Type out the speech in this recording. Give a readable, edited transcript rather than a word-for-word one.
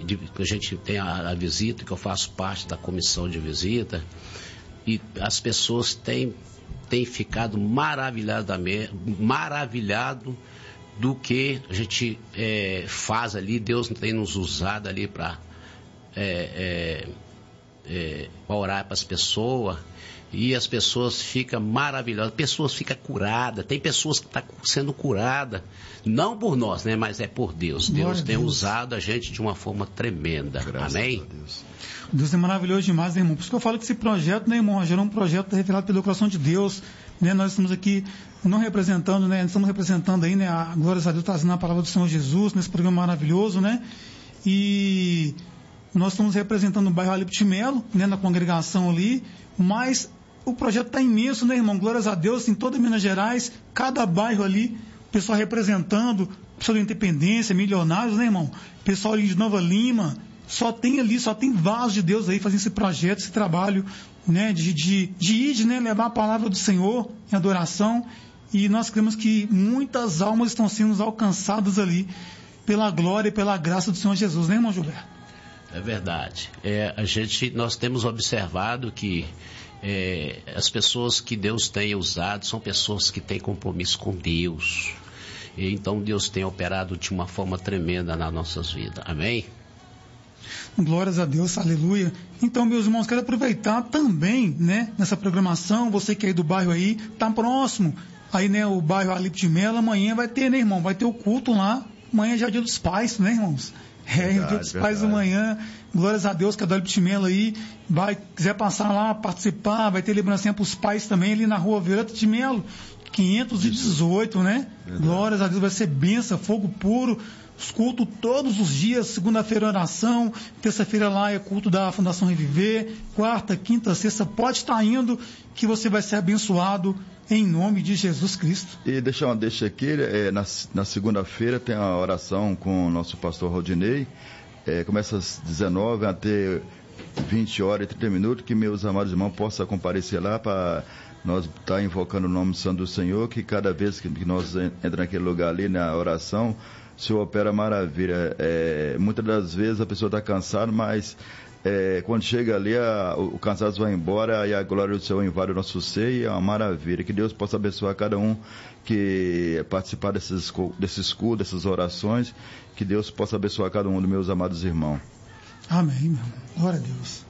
a gente tem a visita, que eu faço parte da comissão de visita, e as pessoas têm ficado maravilhado do que a gente faz ali. Deus tem nos usado ali para orar para as pessoas, e as pessoas ficam maravilhosas, pessoas ficam curadas, tem pessoas que estão sendo curadas, não por nós, né, mas é por Deus. Deus tem usado a gente de uma forma tremenda. Graças amém? a Deus. Deus é maravilhoso demais, né, irmão? Por isso que eu falo que esse projeto, né, irmão, já é um projeto revelado pelo coração de Deus, né? Nós estamos aqui não representando, né? Estamos representando aí, né, a glória a Deus, trazendo a palavra do Senhor Jesus nesse programa maravilhoso, né? E nós estamos representando o bairro Alípio de Melo, né, na congregação ali, mas o projeto está imenso, né, irmão? Glórias a Deus, em toda Minas Gerais, cada bairro ali, pessoal representando, pessoal da Independência, Milionários, né, irmão? Pessoal ali de Nova Lima, só tem vasos de Deus aí fazendo esse projeto, esse trabalho, né, de ir, né, levar a palavra do Senhor em adoração, e nós cremos que muitas almas estão sendo alcançadas ali pela glória e pela graça do Senhor Jesus, né, irmão Gilberto? É verdade. Nós temos observado que as pessoas que Deus tem usado são pessoas que têm compromisso com Deus. E então Deus tem operado de uma forma tremenda nas nossas vidas. Amém? Glórias a Deus, aleluia. Então, meus irmãos, quero aproveitar também, né, nessa programação, você que é aí do bairro aí, tá próximo, aí, né, o bairro Alípio de Melo, amanhã vai ter, né, irmão, vai ter o culto lá, amanhã já é dia dos pais, né, irmãos? O dia dos pais amanhã, glórias a Deus, que é do Alípio de Melo aí, quiser passar lá, participar, vai ter lembrancinha para os pais também, ali na rua Violeta de Melo, 518, né? Verdade. Glórias a Deus, vai ser bênção, fogo puro, os cultos todos os dias, segunda-feira oração, terça-feira lá é culto da Fundação Reviver, quarta, quinta, sexta, pode estar indo, que você vai ser abençoado em nome de Jesus Cristo. E deixa aqui, na segunda-feira tem a oração com o nosso pastor Rodinei, começa às 19 até 20 horas e 30 minutos, que meus amados irmãos possam comparecer lá para nós estar invocando o nome santo do Senhor, que cada vez que nós entramos naquele lugar ali na oração, o Senhor opera maravilha. Muitas das vezes a pessoa está cansada, mas quando chega ali, o cansaço vai embora e a glória do Senhor invade o nosso ser, e é uma maravilha. Que Deus possa abençoar cada um que participar desses cultos, dessas orações, que Deus possa abençoar cada um dos meus amados irmãos. Amém, meu irmão. Glória a Deus.